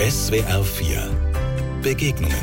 SWR 4 Begegnungen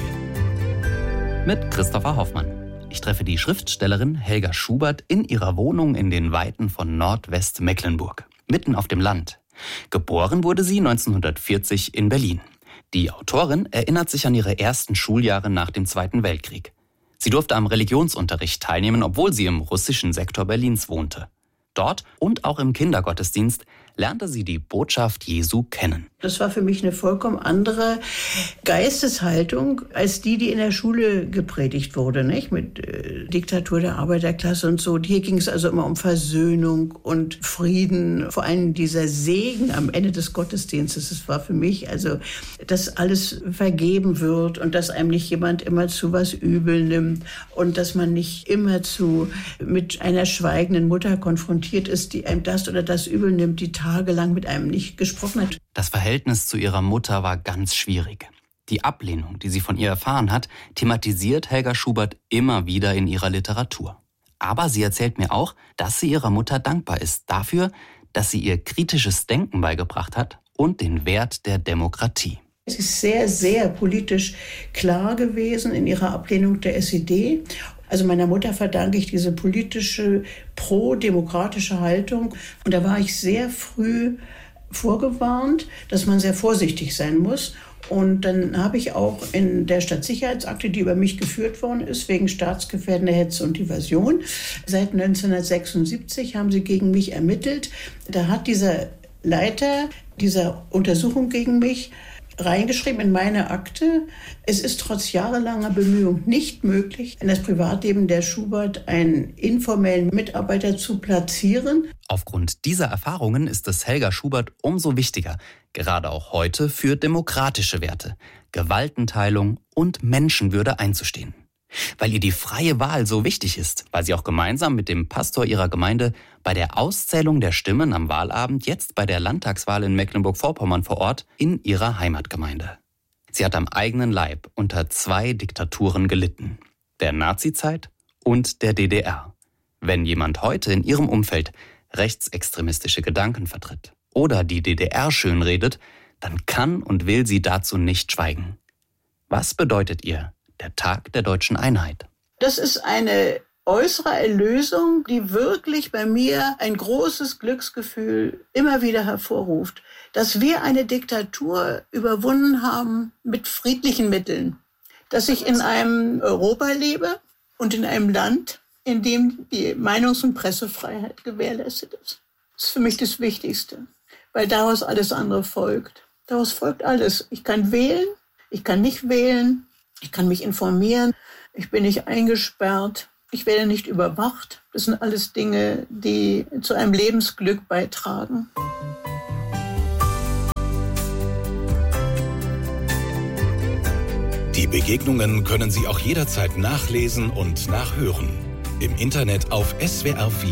mit Christopher Hoffmann. Ich treffe die Schriftstellerin Helga Schubert in ihrer Wohnung in den Weiten von Nordwestmecklenburg, mitten auf dem Land. Geboren wurde sie 1940 in Berlin. Die Autorin erinnert sich an ihre ersten Schuljahre nach dem Zweiten Weltkrieg. Sie durfte am Religionsunterricht teilnehmen, obwohl sie im russischen Sektor Berlins wohnte. Dort und auch im Kindergottesdienst lernte sie die Botschaft Jesu kennen. Das war für mich eine vollkommen andere Geisteshaltung als die in der Schule gepredigt wurde, nicht? Mit Diktatur der Arbeiterklasse und so. Und hier ging es also immer um Versöhnung und Frieden. Vor allem dieser Segen am Ende des Gottesdienstes. Das war für mich, also, dass alles vergeben wird und dass einem nicht jemand immer zu was übel nimmt und dass man nicht immer mit einer schweigenden Mutter konfrontiert ist, die einem das oder das übel nimmt, die tagelang mit einem nicht gesprochen hat. Das Verhältnis zu ihrer Mutter war ganz schwierig. Die Ablehnung, die sie von ihr erfahren hat, thematisiert Helga Schubert immer wieder in ihrer Literatur. Aber sie erzählt mir auch, dass sie ihrer Mutter dankbar ist dafür, dass sie ihr kritisches Denken beigebracht hat und den Wert der Demokratie. Sie ist sehr, sehr politisch klar gewesen in ihrer Ablehnung der SED. Also meiner Mutter verdanke ich diese politische, pro-demokratische Haltung. Und da war ich sehr früh vorgewarnt, dass man sehr vorsichtig sein muss. Und dann habe ich auch in der Stadtsicherheitsakte, die über mich geführt worden ist, wegen staatsgefährdender Hetze und Diversion, seit 1976 haben sie gegen mich ermittelt. Da hat dieser Leiter dieser Untersuchung gegen mich reingeschrieben in meine Akte: Es ist trotz jahrelanger Bemühung nicht möglich, in das Privatleben der Schubert einen informellen Mitarbeiter zu platzieren. Aufgrund dieser Erfahrungen ist es Helga Schubert umso wichtiger, gerade auch heute für demokratische Werte, Gewaltenteilung und Menschenwürde einzustehen. Weil ihr die freie Wahl so wichtig ist, weil sie auch gemeinsam mit dem Pastor ihrer Gemeinde bei der Auszählung der Stimmen am Wahlabend jetzt bei der Landtagswahl in Mecklenburg-Vorpommern vor Ort in ihrer Heimatgemeinde. Sie hat am eigenen Leib unter 2 Diktaturen gelitten, der Nazizeit und der DDR. Wenn jemand heute in ihrem Umfeld rechtsextremistische Gedanken vertritt oder die DDR schönredet, dann kann und will sie dazu nicht schweigen. Was bedeutet ihr der Tag der deutschen Einheit? Das ist eine äußere Erlösung, die wirklich bei mir ein großes Glücksgefühl immer wieder hervorruft, dass wir eine Diktatur überwunden haben mit friedlichen Mitteln, dass ich in einem Europa lebe und in einem Land, in dem die Meinungs- und Pressefreiheit gewährleistet ist. Das ist für mich das Wichtigste, weil daraus alles andere folgt. Daraus folgt alles. Ich kann wählen, ich kann nicht wählen, ich kann mich informieren, ich bin nicht eingesperrt, ich werde nicht überwacht. Das sind alles Dinge, die zu einem Lebensglück beitragen. Die Begegnungen können Sie auch jederzeit nachlesen und nachhören. Im Internet auf SWR4.